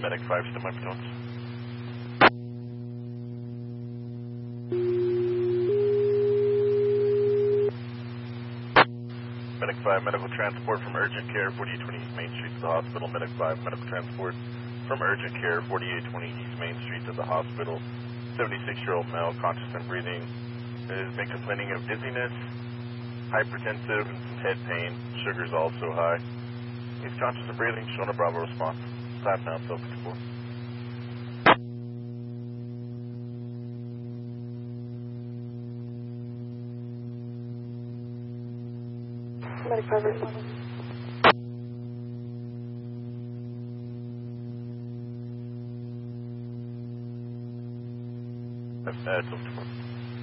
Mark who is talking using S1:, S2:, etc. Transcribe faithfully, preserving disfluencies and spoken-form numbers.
S1: Medic five, still my patrols. Medic five, medical transport from urgent care, forty-eight twenty East Main Street to the hospital. Medic five, medical transport from urgent care, forty-eight twenty East Main Street to the hospital. seventy-six-year-old male, conscious and breathing, has been complaining of dizziness, hypertensive, and some head pain. Sugar's also high. He's conscious and breathing, showing a Bravo response. Five now, self fifty-four.
S2: Medic five responding.
S1: Uh, self fifty-four.